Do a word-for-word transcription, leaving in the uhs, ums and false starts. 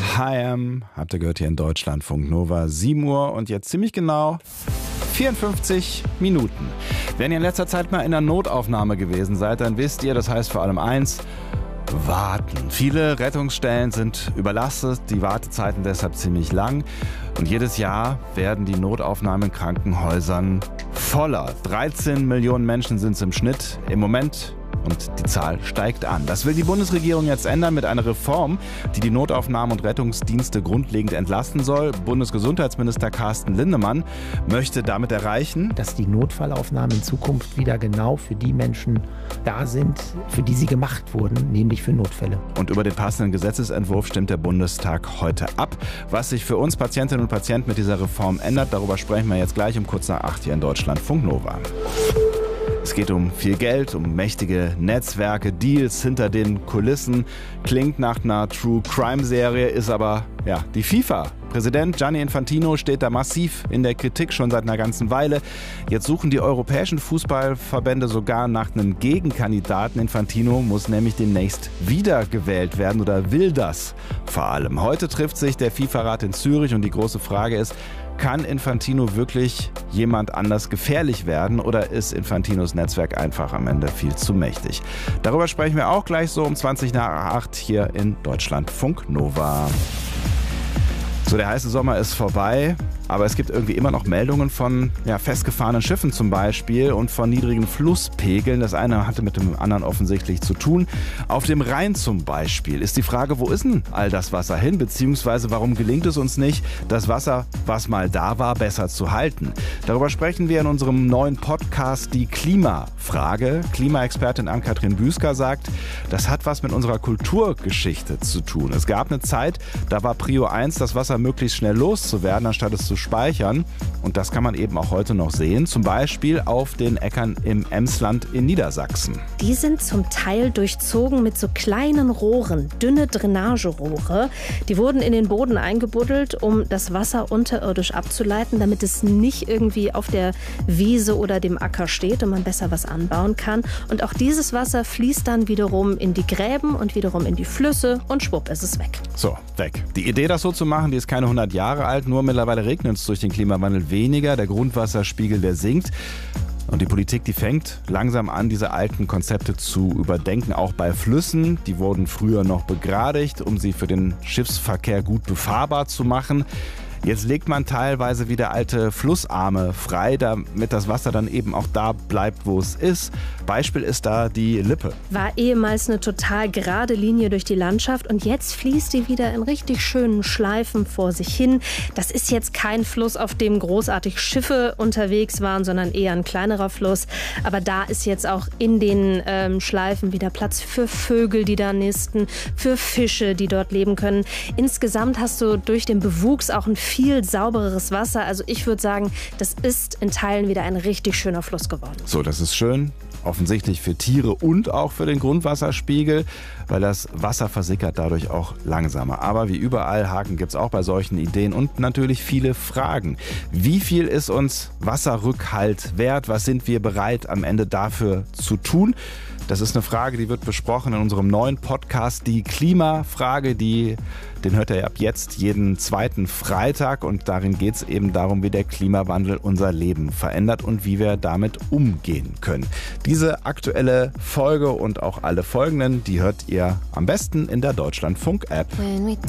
H M, habt ihr gehört hier in Deutschlandfunk Nova, sieben Uhr und jetzt ziemlich genau vierundfünfzig Minuten. Wenn ihr in letzter Zeit mal in einer Notaufnahme gewesen seid, dann wisst ihr, das heißt vor allem eins, warten. Viele Rettungsstellen sind überlastet, die Wartezeiten deshalb ziemlich lang und jedes Jahr werden die Notaufnahmen in Krankenhäusern voller. dreizehn Millionen Menschen sind es im Schnitt im Moment. Und die Zahl steigt an. Das will die Bundesregierung jetzt ändern mit einer Reform, die die Notaufnahmen und Rettungsdienste grundlegend entlasten soll. Bundesgesundheitsminister Carsten Linnemann möchte damit erreichen, dass die Notfallaufnahmen in Zukunft wieder genau für die Menschen da sind, für die sie gemacht wurden, nämlich für Notfälle. Und über den passenden Gesetzesentwurf stimmt der Bundestag heute ab. Was sich für uns Patientinnen und Patienten mit dieser Reform ändert, darüber sprechen wir jetzt gleich um kurz nach acht hier in Deutschlandfunk Nova. Es geht um viel Geld, um mächtige Netzwerke, Deals hinter den Kulissen. Klingt nach einer True-Crime-Serie, ist aber ja die FIFA. Präsident Gianni Infantino steht da massiv in der Kritik schon seit einer ganzen Weile. Jetzt suchen die europäischen Fußballverbände sogar nach einem Gegenkandidaten. Infantino muss nämlich demnächst wiedergewählt werden oder will das vor allem. Heute trifft sich der FIFA-Rat in Zürich und die große Frage ist, kann Infantino wirklich jemand anders gefährlich werden oder ist Infantinos Netzwerk einfach am Ende viel zu mächtig? Darüber sprechen wir auch gleich so um zwanzig nach acht hier in Deutschlandfunk Nova. So, der heiße Sommer ist vorbei, aber es gibt irgendwie immer noch Meldungen von ja, festgefahrenen Schiffen zum Beispiel und von niedrigen Flusspegeln. Das eine hatte mit dem anderen offensichtlich zu tun. Auf dem Rhein zum Beispiel ist die Frage, wo ist denn all das Wasser hin? Beziehungsweise warum gelingt es uns nicht, das Wasser, was mal da war, besser zu halten? Darüber sprechen wir in unserem neuen Podcast Die Klimafrage. Klimaexpertin Ann-Kathrin Büsker sagt, das hat was mit unserer Kulturgeschichte zu tun. Es gab eine Zeit, da war Prio eins, das Wasser möglichst schnell loszuwerden, anstatt es zu speichern. Und das kann man eben auch heute noch sehen, zum Beispiel auf den Äckern im Emsland in Niedersachsen. Die sind zum Teil durchzogen mit so kleinen Rohren, dünne Drainagerohre. Die wurden in den Boden eingebuddelt, um das Wasser unterirdisch abzuleiten, damit es nicht irgendwie auf der Wiese oder dem Acker steht und man besser was anbauen kann. Und auch dieses Wasser fließt dann wiederum in die Gräben und wiederum in die Flüsse und schwupp, ist es weg. So, weg. Die Idee, das so zu machen, die ist keine hundert Jahre alt, nur mittlerweile regnet es durch den Klimawandel weniger, der Grundwasserspiegel, der sinkt. Und die Politik, die fängt langsam an, diese alten Konzepte zu überdenken, auch bei Flüssen. Die wurden früher noch begradigt, um sie für den Schiffsverkehr gut befahrbar zu machen. Jetzt legt man teilweise wieder alte Flussarme frei, damit das Wasser dann eben auch da bleibt, wo es ist. Beispiel ist da die Lippe. War ehemals eine total gerade Linie durch die Landschaft und jetzt fließt die wieder in richtig schönen Schleifen vor sich hin. Das ist jetzt kein Fluss, auf dem großartig Schiffe unterwegs waren, sondern eher ein kleinerer Fluss. Aber da ist jetzt auch in den ähm, Schleifen wieder Platz für Vögel, die da nisten, für Fische, die dort leben können. Insgesamt hast du durch den Bewuchs auch ein viel saubereres Wasser. Also ich würde sagen, das ist in Teilen wieder ein richtig schöner Fluss geworden. So, das ist schön. Offensichtlich für Tiere und auch für den Grundwasserspiegel, weil das Wasser versickert dadurch auch langsamer. Aber wie überall, Haken gibt es auch bei solchen Ideen und natürlich viele Fragen. Wie viel ist uns Wasserrückhalt wert? Was sind wir bereit am Ende dafür zu tun? Das ist eine Frage, die wird besprochen in unserem neuen Podcast, die Klimafrage, die, den hört ihr ab jetzt jeden zweiten Freitag und darin geht es eben darum, wie der Klimawandel unser Leben verändert und wie wir damit umgehen können. Diese aktuelle Folge und auch alle folgenden, die hört ihr am besten in der Deutschlandfunk-App.